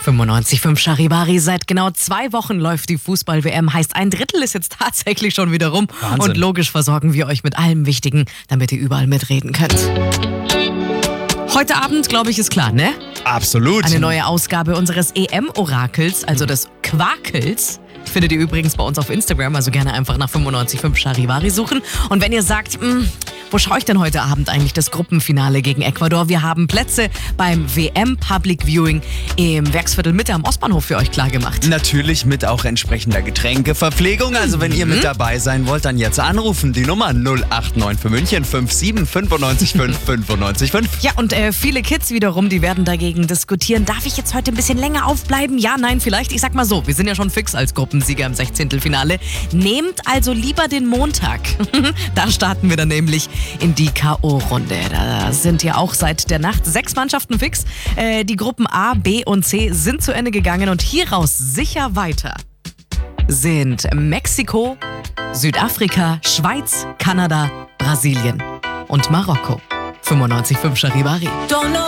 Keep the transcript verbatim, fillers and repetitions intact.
fünfundneunzig Komma fünf Charivari. Seit genau zwei Wochen läuft die Fußball-W M. Heißt, ein Drittel ist jetzt tatsächlich schon wieder rum. Wahnsinn. Und logisch versorgen wir euch mit allem Wichtigen, damit ihr überall mitreden könnt. Heute Abend, glaube ich, ist klar, ne? Absolut. Eine neue Ausgabe unseres E M-Orakels, also des Quakels. Findet ihr übrigens bei uns auf Instagram, also gerne einfach nach fünfundneunzig Komma fünf Charivari suchen. Und wenn ihr sagt, mh, wo schaue ich denn heute Abend eigentlich das Gruppenfinale gegen Ecuador? Wir haben Plätze beim W M Public Viewing im Werksviertel Mitte am Ostbahnhof für euch klargemacht. Natürlich mit auch entsprechender Getränkeverpflegung. Also wenn ihr mit dabei sein wollt, dann jetzt anrufen. Die Nummer null acht neun für München fünf sieben fünfundneunzig Komma fünf fünfundneunzig Komma fünf. Ja, und äh, viele Kids wiederum, die werden dagegen diskutieren. Darf ich jetzt heute ein bisschen länger aufbleiben? Ja, nein, vielleicht. Ich sag mal so, wir sind ja schon fix als Gruppensieger im Sechzehntelfinale. Nehmt also lieber den Montag. Da starten wir dann nämlich in die K O-Runde. Da sind ja auch seit der Nacht sechs Mannschaften fix. Äh, die Gruppen A, B und C sind zu Ende gegangen und hieraus sicher weiter sind Mexiko, Südafrika, Schweiz, Kanada, Brasilien und Marokko. fünfundneunzig Komma fünf Charivari.